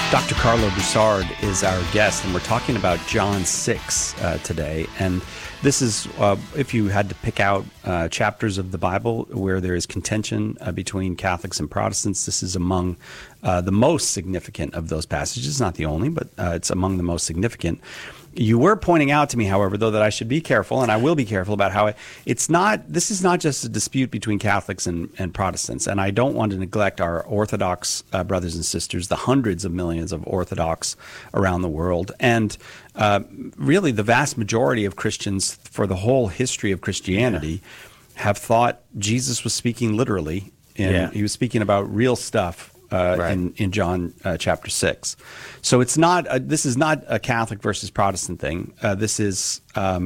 Dr. Carlo Bussard is our guest, and we're talking about John 6 today. And this is, if you had to pick out chapters of the Bible where there is contention between Catholics and Protestants, this is among the most significant of those passages. Not the only, but it's among the most significant. You were pointing out to me, however, though, that I should be careful, and I will be careful about how this is not just a dispute between Catholics and Protestants, and I don't want to neglect our Orthodox brothers and sisters, the hundreds of millions of Orthodox around the world, and really the vast majority of Christians for the whole history of Christianity have thought Jesus was speaking literally, and he was speaking about real stuff. In John chapter 6. So it's not this is not a Catholic versus Protestant thing. This is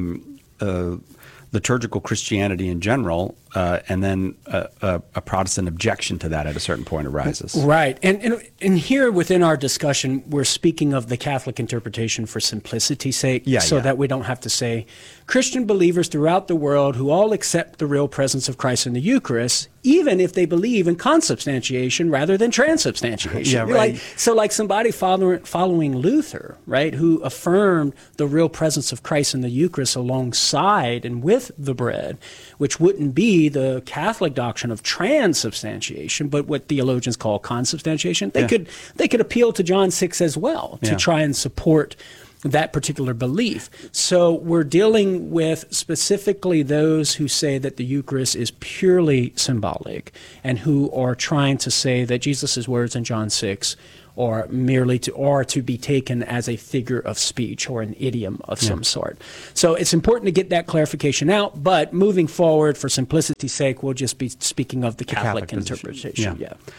liturgical Christianity in general, and then a Protestant objection to that at a certain point arises. Right. And here within our discussion, we're speaking of the Catholic interpretation for simplicity's sake, that we don't have to say Christian believers throughout the world who all accept the real presence of Christ in the Eucharist, even if they believe in consubstantiation rather than transubstantiation. Like somebody following Luther, right, who affirmed the real presence of Christ in the Eucharist alongside and with the bread, which wouldn't be the Catholic doctrine of transubstantiation, but what theologians call consubstantiation. They could appeal to John 6 as well to try and support that particular belief. So we're dealing with specifically those who say that the Eucharist is purely symbolic and who are trying to say that Jesus' words in John 6 are merely to be taken as a figure of speech or an idiom of some sort. So it's important to get that clarification out, but moving forward, for simplicity's sake, we'll just be speaking of the Catholic interpretation.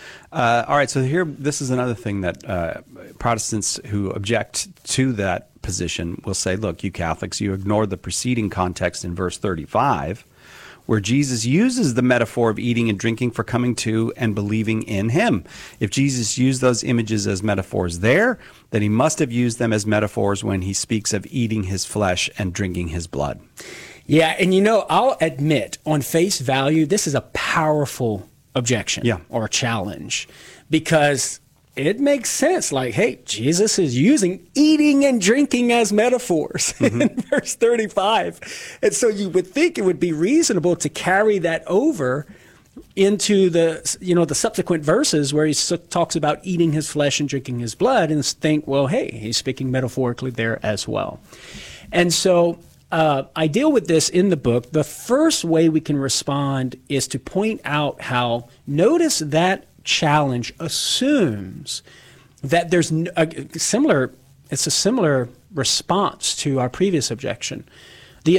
All right, so here, this is another thing that Protestants who object to that position will say, look, you Catholics, you ignore the preceding context in verse 35, where Jesus uses the metaphor of eating and drinking for coming to and believing in him. If Jesus used those images as metaphors there, then he must have used them as metaphors when he speaks of eating his flesh and drinking his blood. Yeah, and I'll admit, on face value, this is a powerful objection or challenge, because it makes sense. Like, hey, Jesus is using eating and drinking as metaphors in verse 35. And so you would think it would be reasonable to carry that over into the subsequent verses where he talks about eating his flesh and drinking his blood, and think, well, hey, he's speaking metaphorically there as well. And so I deal with this in the book. The first way we can respond is to point out how, notice that challenge assumes that there's a similar response to our previous objection. The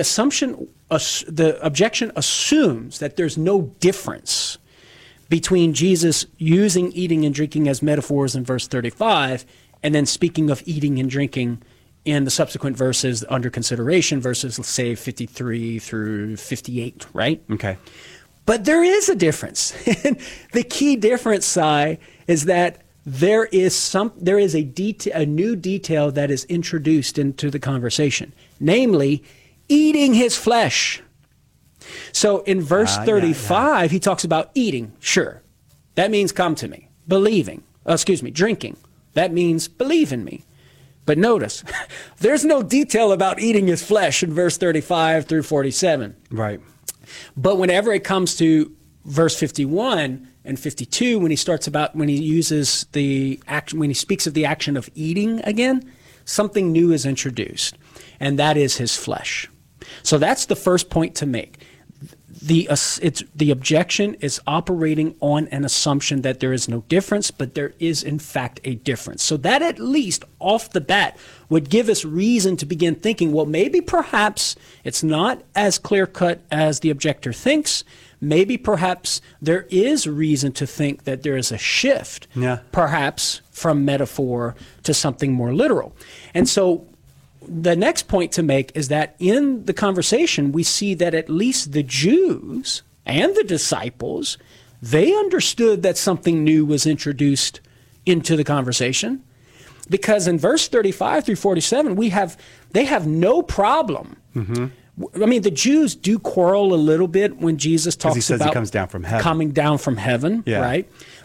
objection assumes that there's no difference between Jesus using eating and drinking as metaphors in verse 35 and then speaking of eating and drinking in the subsequent verses under consideration, verses, let's say, 53 through 58, right? Okay. But there is a difference. The key difference, Si, is that there is a new detail that is introduced into the conversation, namely eating his flesh. So in verse 35, he talks about eating. Sure, that means come to me. Drinking. That means believe in me. But notice, there's no detail about eating his flesh in verse 35 through 47. Right. But whenever it comes to verse 51 and 52, when he speaks of the action of eating again, something new is introduced, and that is his flesh. So that's the first point to make. The objection is operating on an assumption that there is no difference, but there is in fact a difference. So that at least off the bat would give us reason to begin thinking, well, maybe perhaps it's not as clear-cut as the objector thinks. Maybe perhaps there is reason to think that there is a shift, perhaps from metaphor to something more literal. And so the next point to make is that in the conversation, we see that at least the Jews and the disciples, they understood that something new was introduced into the conversation, because in verse 35 through 47, they have no problem. I mean, the Jews do quarrel a little bit when Jesus talks about he comes down from heaven. coming down from heaven, right?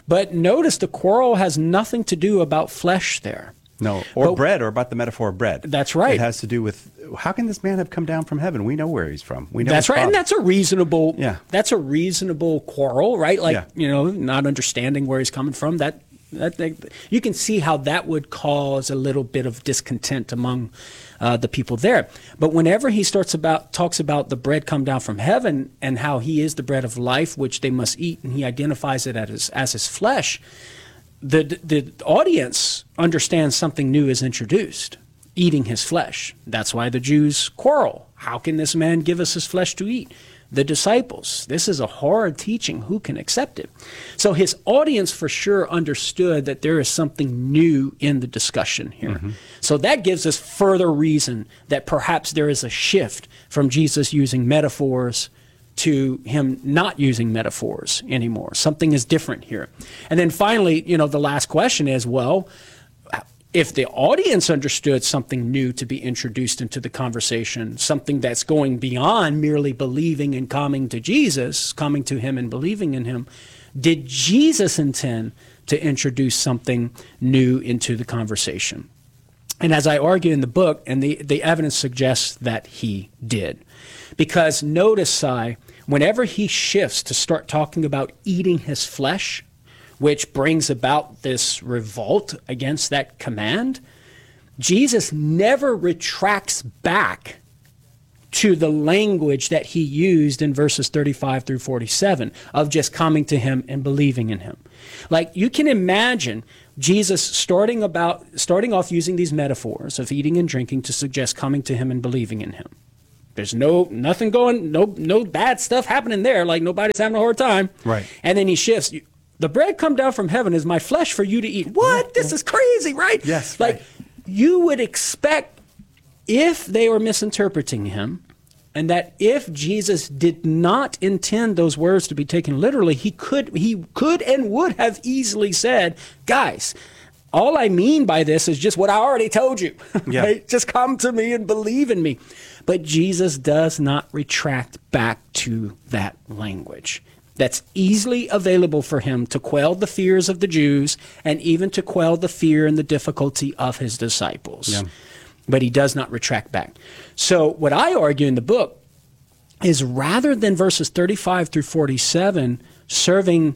But notice the quarrel has nothing to do about flesh there. No, or bread, or about the metaphor of bread. That's right. It has to do with, how can this man have come down from heaven? We know where he's from. We know that's right, and that's a reasonable. Yeah. That's a reasonable quarrel, right? Like, Yeah. not understanding where he's coming from. That you can see how that would cause a little bit of discontent among the people there. But whenever he talks about the bread come down from heaven and how he is the bread of life, which they must eat, and he identifies it as his flesh. The audience understands something new is introduced, eating his flesh. That's why the Jews quarrel. How can this man give us his flesh to eat? The disciples, this is a hard teaching. Who can accept it? So his audience for sure understood that there is something new in the discussion here. Mm-hmm. So that gives us further reason that perhaps there is a shift from Jesus using metaphors to him not using metaphors anymore. Something is different here. And then finally, the last question is, well, if the audience understood something new to be introduced into the conversation, something that's going beyond merely believing and coming to Jesus, coming to him and believing in him, did Jesus intend to introduce something new into the conversation? And as I argue in the book, and the evidence suggests that he did. Because notice, Si, whenever he shifts to start talking about eating his flesh, which brings about this revolt against that command, Jesus never retracts back to the language that he used in verses 35 through 47 of just coming to him and believing in him. Like, you can imagine Jesus starting off using these metaphors of eating and drinking to suggest coming to him and believing in him. There's no bad stuff happening there, like nobody's having a hard time. Right. And then he shifts. The bread come down from heaven is my flesh for you to eat. What? This is crazy, right? Yes. Like, right. You would expect, if they were misinterpreting him, and that if Jesus did not intend those words to be taken literally, he could and would have easily said, guys, all I mean by this is just what I already told you. Yeah. Right? Just come to me and believe in me. But Jesus does not retract back to that language. That's easily available for him to quell the fears of the Jews and even to quell the fear and the difficulty of his disciples. Yeah. But he does not retract back. So what I argue in the book is, rather than verses 35 through 47 serving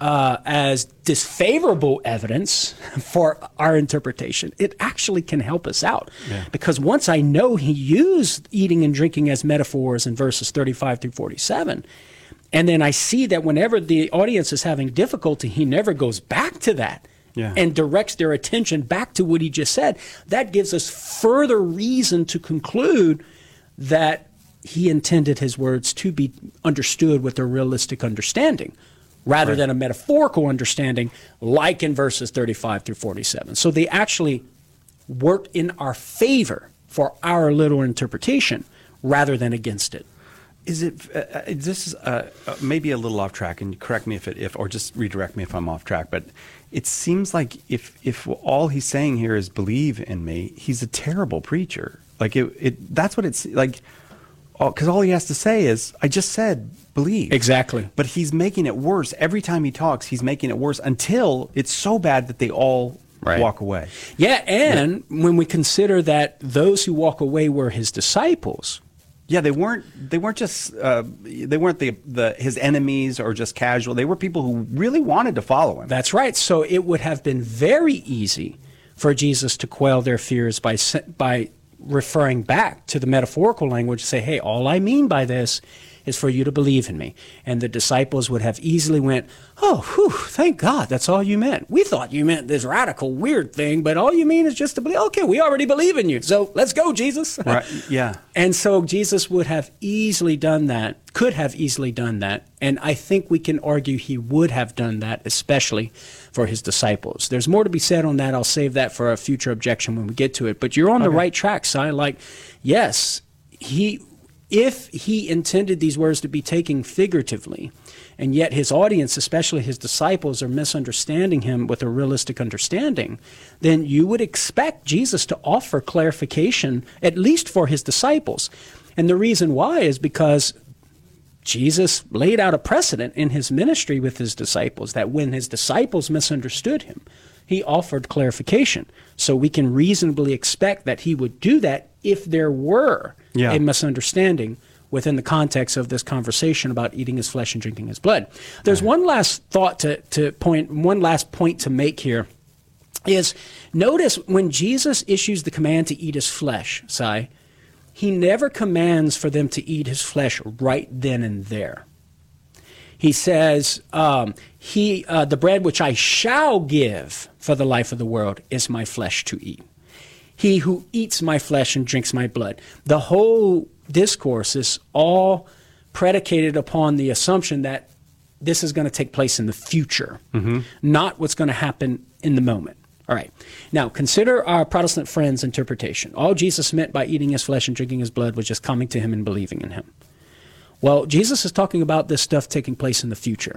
as disfavorable evidence for our interpretation, it actually can help us out. Yeah. Because once I know he used eating and drinking as metaphors in verses 35 through 47, and then I see that whenever the audience is having difficulty, he never goes back to that. Yeah. And directs their attention back to what he just said, that gives us further reason to conclude that he intended his words to be understood with a realistic understanding, rather than a metaphorical understanding, like in verses 35 through 47. So they actually work in our favor for our little interpretation rather than against it. Is it? This is maybe a little off track, and correct me if or just redirect me if I'm off track. But it seems like if all he's saying here is believe in me, he's a terrible preacher. Like that's what it's like. Because all he has to say is, I just said believe. Exactly. But he's making it worse every time he talks. He's making it worse until it's so bad that they all walk away. Yeah, and when we consider that those who walk away were his disciples. Yeah, they weren't just his enemies or just casual. They were people who really wanted to follow him. That's right. So it would have been very easy for Jesus to quell their fears by referring back to the metaphorical language and say, hey, all I mean by this is for you to believe in me. And the disciples would have easily went, oh, whew, thank God, that's all you meant. We thought you meant this radical, weird thing, but all you mean is just to believe. Okay, we already believe in you, so let's go, Jesus. Right, yeah. And so Jesus would have easily done that, could have easily done that, and I think we can argue he would have done that, especially for his disciples. There's more to be said on that. I'll save that for a future objection when we get to it. But you're on the right track, Si. Like, yes, if he intended these words to be taken figuratively, and yet his audience, especially his disciples, are misunderstanding him with a realistic understanding, then you would expect Jesus to offer clarification, at least for his disciples. And the reason why is because Jesus laid out a precedent in his ministry with his disciples that when his disciples misunderstood him, he offered clarification. So we can reasonably expect that he would do that if there were a misunderstanding within the context of this conversation about eating his flesh and drinking his blood. There's one last thought one last point to make here is notice when Jesus issues the command to eat his flesh, he never commands for them to eat his flesh right then and there. He says, the bread which I shall give for the life of the world is my flesh to eat. He who eats my flesh and drinks my blood. The whole discourse is all predicated upon the assumption that this is going to take place in the future, not what's going to happen in the moment. All right. Now, consider our Protestant friend's interpretation. All Jesus meant by eating his flesh and drinking his blood was just coming to him and believing in him. Well, Jesus is talking about this stuff taking place in the future.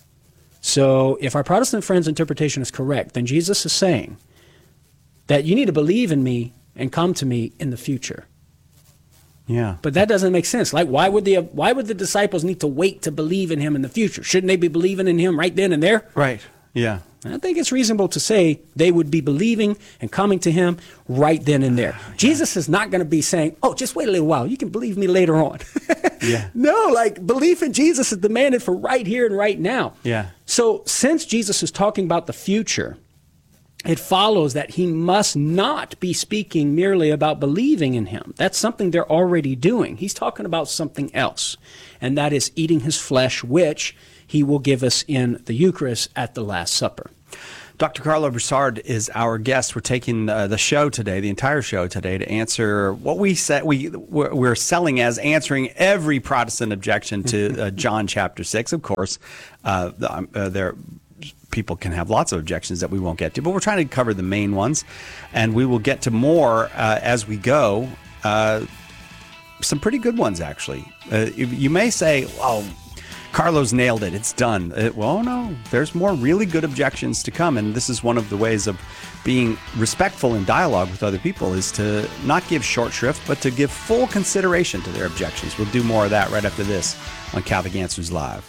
So if our Protestant friend's interpretation is correct, then Jesus is saying that you need to believe in me and come to me in the future. Yeah. But that doesn't make sense. Like, why would the disciples need to wait to believe in him in the future? Shouldn't they be believing in him right then and there? Right. Yeah. I think it's reasonable to say they would be believing and coming to him right then and there. Jesus is not going to be saying, oh, just wait a little while. You can believe me later on. No, like belief in Jesus is demanded for right here and right now. Yeah. So since Jesus is talking about the future, it follows that he must not be speaking merely about believing in him. That's something they're already doing. He's talking about something else, and that is eating his flesh, which he will give us in the Eucharist at the Last Supper. Dr. Karlo Broussard is our guest. We're taking the show today, the entire show today, to answer what we said we're selling as answering every Protestant objection to John chapter 6. Of course, people can have lots of objections that we won't get to, but we're trying to cover the main ones, and we will get to more as we go. Some pretty good ones, actually. You may say, "Oh, Carlos nailed it. It's done." Well, no, there's more really good objections to come. And this is one of the ways of being respectful in dialogue with other people, is to not give short shrift, but to give full consideration to their objections. We'll do more of that right after this on Catholic Answers Live.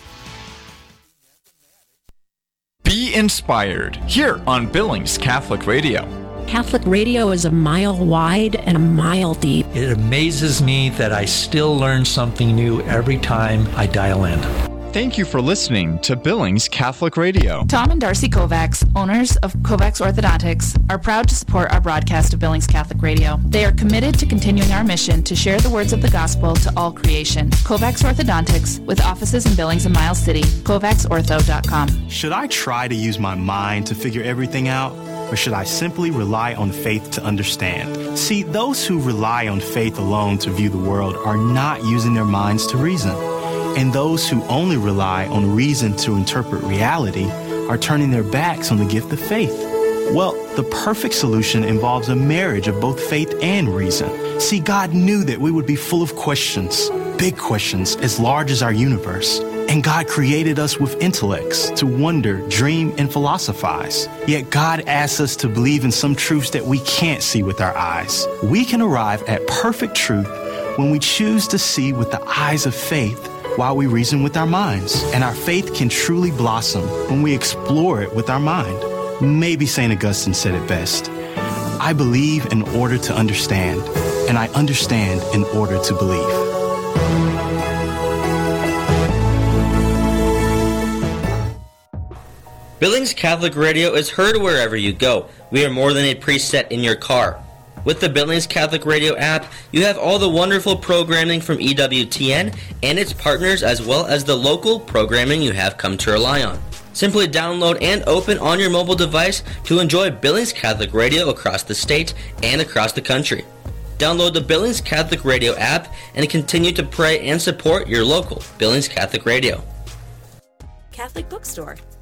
Be inspired here on Billings Catholic Radio. Catholic radio is a mile wide and a mile deep. It amazes me that I still learn something new every time I dial in. Thank you for listening to Billings Catholic Radio. Tom and Darcy Kovacs, owners of Kovacs Orthodontics, are proud to support our broadcast of Billings Catholic Radio. They are committed to continuing our mission to share the words of the gospel to all creation. Kovacs Orthodontics, with offices in Billings and Miles City, KovacsOrtho.com. Should I try to use my mind to figure everything out? Or should I simply rely on faith to understand? See, those who rely on faith alone to view the world are not using their minds to reason. And those who only rely on reason to interpret reality are turning their backs on the gift of faith. Well, the perfect solution involves a marriage of both faith and reason. See, God knew that we would be full of questions, big questions as large as our universe. And God created us with intellects to wonder, dream, and philosophize. Yet God asks us to believe in some truths that we can't see with our eyes. We can arrive at perfect truth when we choose to see with the eyes of faith while we reason with our minds. And our faith can truly blossom when we explore it with our mind. Maybe St. Augustine said it best. I believe in order to understand, and I understand in order to believe. Billings Catholic Radio is heard wherever you go. We are more than a preset in your car. With the Billings Catholic Radio app, you have all the wonderful programming from EWTN and its partners, as well as the local programming you have come to rely on. Simply download and open on your mobile device to enjoy Billings Catholic Radio across the state and across the country. Download the Billings Catholic Radio app and continue to pray and support your local Billings Catholic Radio. Catholic Bookstore,